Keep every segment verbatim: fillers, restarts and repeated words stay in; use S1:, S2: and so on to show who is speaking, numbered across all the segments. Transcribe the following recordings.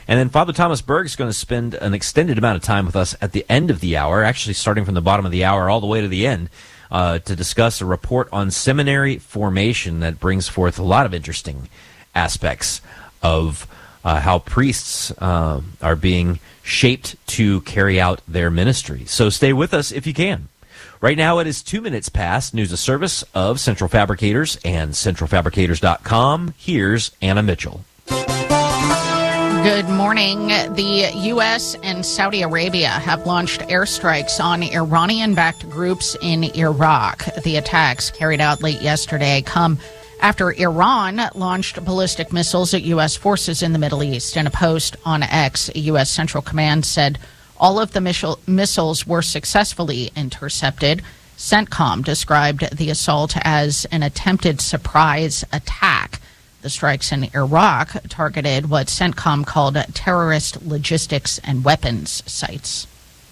S1: And then Father Thomas Berg is going to spend an extended amount of time with us at the end of the hour, actually starting from the bottom of the hour all the way to the end, uh, to discuss a report on seminary formation that brings forth a lot of interesting aspects of uh, how priests uh, are being shaped to carry out their ministry. So stay with us if you can. Right now it is two minutes past news of service of Central Fabricators and central fabricators dot com. Here's Anna Mitchell.
S2: Good morning. The U S and Saudi Arabia have launched airstrikes on Iranian-backed groups in Iraq. The attacks carried out late yesterday come after Iran launched ballistic missiles at U S forces in the Middle East. In a post on X, U S Central Command said all of the missile missiles were successfully intercepted. CENTCOM described the assault as an attempted surprise attack. The strikes in Iraq targeted what CENTCOM called terrorist logistics and weapons sites.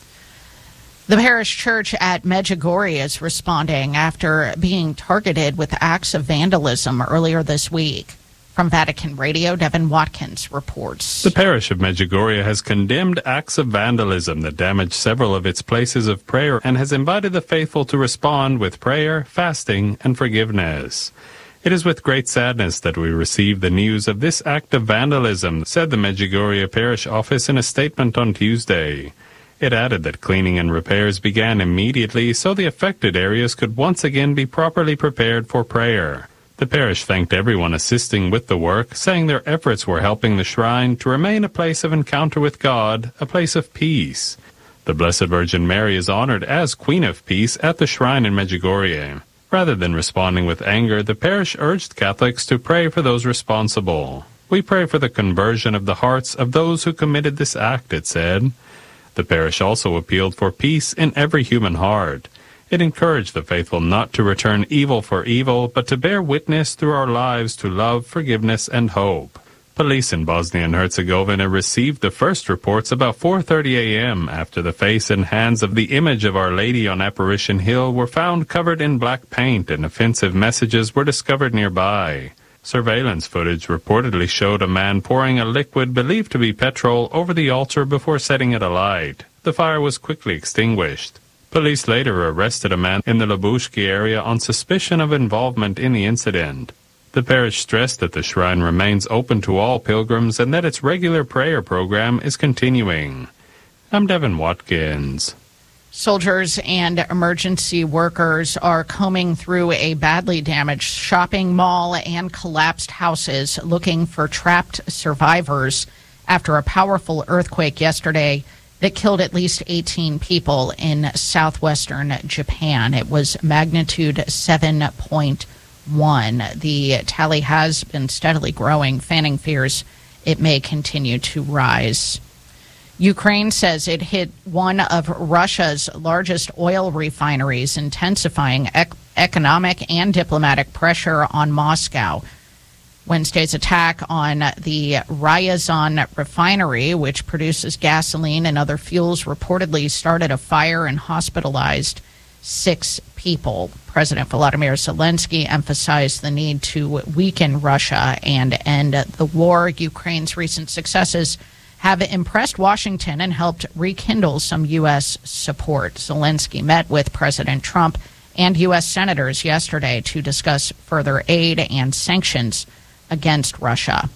S2: The parish church at Medjugorje is responding after being targeted with acts of vandalism earlier this week. From Vatican Radio, Devin Watkins reports.
S3: The parish of Medjugorje has condemned acts of vandalism that damaged several of its places of prayer and has invited the faithful to respond with prayer, fasting, and forgiveness. It is with great sadness that we receive the news of this act of vandalism, said the Medjugorje Parish Office in a statement on Tuesday. It added that cleaning and repairs began immediately so the affected areas could once again be properly prepared for prayer. The parish thanked everyone assisting with the work, saying their efforts were helping the shrine to remain a place of encounter with God, a place of peace. The Blessed Virgin Mary is honored as Queen of Peace at the shrine in Medjugorje. Rather than responding with anger, the parish urged Catholics to pray for those responsible. We pray for the conversion of the hearts of those who committed this act, it said. The parish also appealed for peace in every human heart. It encouraged the faithful not to return evil for evil, but to bear witness through our lives to love, forgiveness, and hope. Police in Bosnia and Herzegovina received the first reports about four thirty a.m. after the face and hands of the image of Our Lady on Apparition Hill were found covered in black paint and offensive messages were discovered nearby. Surveillance footage reportedly showed a man pouring a liquid believed to be petrol over the altar before setting it alight. The fire was quickly extinguished. Police later arrested a man in the Lubushki area on suspicion of involvement in the incident. The parish stressed that the shrine remains open to all pilgrims and that its regular prayer program is continuing. I'm Devin Watkins.
S2: Soldiers and emergency workers are combing through a badly damaged shopping mall and collapsed houses looking for trapped survivors after a powerful earthquake yesterday that killed at least eighteen people in southwestern Japan. It was magnitude seven point one. The tally has been steadily growing, fanning fears it may continue to rise. Ukraine says it hit one of Russia's largest oil refineries, intensifying ec- economic and diplomatic pressure on Moscow. Wednesday's attack on the Ryazan refinery, which produces gasoline and other fuels, reportedly started a fire and hospitalized six people. President Volodymyr Zelensky emphasized the need to weaken Russia and end the war. Ukraine's recent successes have impressed Washington and helped rekindle some U S support. Zelensky met with President Trump and U S senators yesterday to discuss further aid and sanctions against Russia.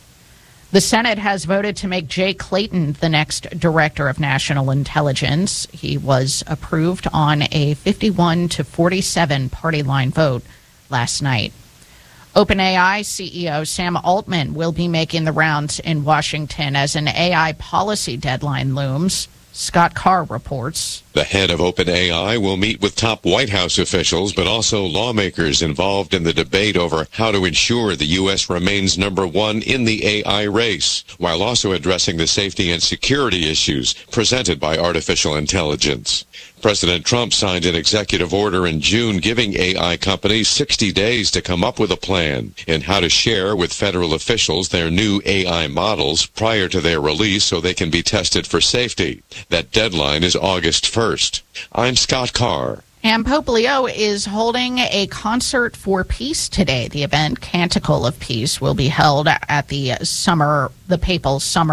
S2: The Senate has voted to make Jay Clayton the next Director of National Intelligence. He was approved on a fifty-one to forty-seven party line vote last night. OpenAI C E O Sam Altman will be making the rounds in Washington as an A I policy deadline looms. Scott Carr reports.
S4: The head of OpenAI will meet with top White House officials, but also lawmakers involved in the debate over how to ensure the U S remains number one in the A I race, while also addressing the safety and security issues presented by artificial intelligence. President Trump signed an executive order in June giving A I companies sixty days to come up with a plan in how to share with federal officials their new A I models prior to their release so they can be tested for safety. That deadline is August first. I'm Scott Carr.
S2: And Pope Leo is holding a concert for peace today. The event, Canticle of Peace, will be held at the summer, the Papal Summer